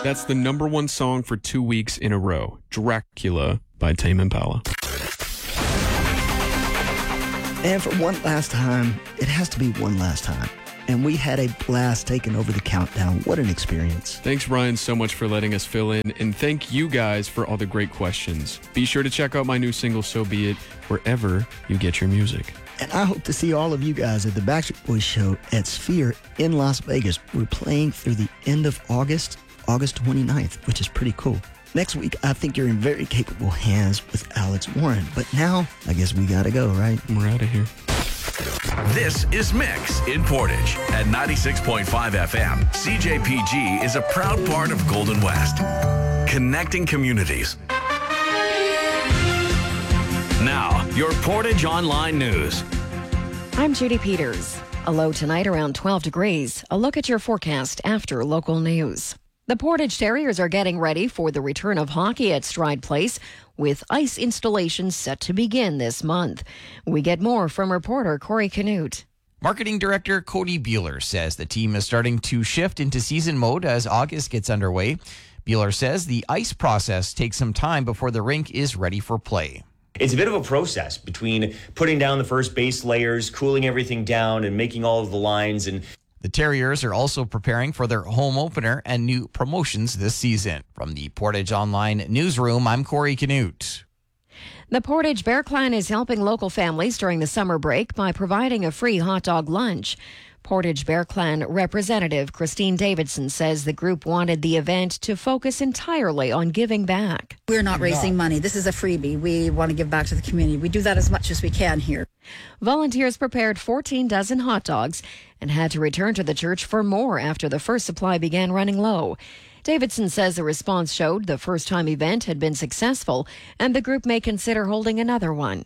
That's the number one song for 2 weeks in a row. Dracula by Tame Impala. And for one last time, it has to be one last time. And we had a blast taking over the countdown. What an experience. Thanks, Ryan, so much for letting us fill in. And thank you guys for all the great questions. Be sure to check out my new single, So Be It, wherever you get your music. And I hope to see all of you guys at the Backstreet Boys show at Sphere in Las Vegas. We're playing through the end of August 29th, which is pretty cool. Next week, I think you're in very capable hands with Alex Warren. But now, I guess we gotta go, right? We're out of here. This is Mix in Portage at 96.5 FM. CJPG is a proud part of Golden West, connecting communities. Now, your Portage Online News. I'm Judy Peters. A low tonight around 12 degrees. A look at your forecast after local news. The Portage Terriers are getting ready for the return of hockey at Stride Place, with ice installations set to begin this month. We get more from reporter Corey Canute. Marketing Director Cody Bueller says the team is starting to shift into season mode as August gets underway. Bueller says the ice process takes some time before the rink is ready for play. It's a bit of a process between putting down the first base layers, cooling everything down, and making all of the lines. And the Terriers are also preparing for their home opener and new promotions this season. From the Portage Online newsroom, I'm Corey Canute. The Portage Bear Clan is helping local families during the summer break by providing a free hot dog lunch. Portage Bear Clan representative Christine Davidson says the group wanted the event to focus entirely on giving back. We're not raising money. This is a freebie. We want to give back to the community. We do that as much as we can here. Volunteers prepared 14 dozen hot dogs and had to return to the church for more after the first supply began running low. Davidson says the response showed the first-time event had been successful and the group may consider holding another one.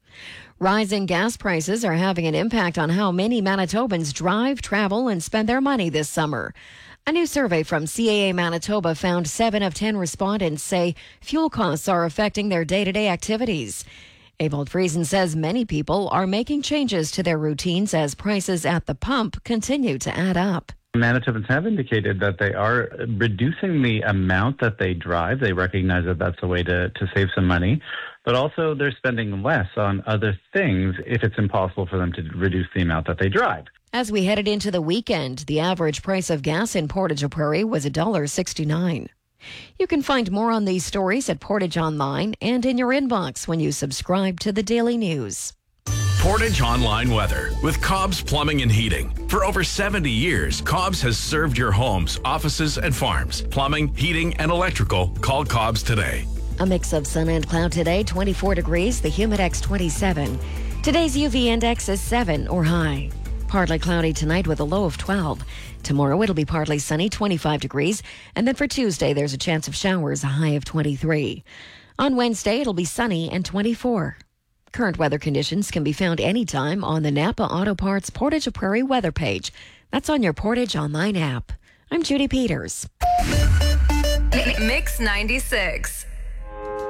Rising gas prices are having an impact on how many Manitobans drive, travel, and spend their money this summer. A new survey from CAA Manitoba found 7 of 10 respondents say fuel costs are affecting their day-to-day activities. Ewald Friesen says many people are making changes to their routines as prices at the pump continue to add up. Manitobans have indicated that they are reducing the amount that they drive. They recognize that that's a way to save some money, but also they're spending less on other things if it's impossible for them to reduce the amount that they drive. As we headed into the weekend, the average price of gas in Portage Prairie was $1.69. You can find more on these stories at Portage Online and in your inbox when you subscribe to the Daily News. Portage Online weather with Cobb's Plumbing and Heating. For over 70 years, Cobb's has served your homes, offices, and farms. Plumbing, heating, and electrical. Call Cobb's today. A mix of sun and cloud today, 24 degrees, the Humidex 27. Today's UV index is 7 or high. Partly cloudy tonight with a low of 12. Tomorrow it'll be partly sunny, 25 degrees. And then for Tuesday, there's a chance of showers, a high of 23. On Wednesday, it'll be sunny and 24. Current weather conditions can be found anytime on the Napa Auto Parts Portage Prairie weather page. That's on your Portage Online app. I'm Judy Peters. Mix 96.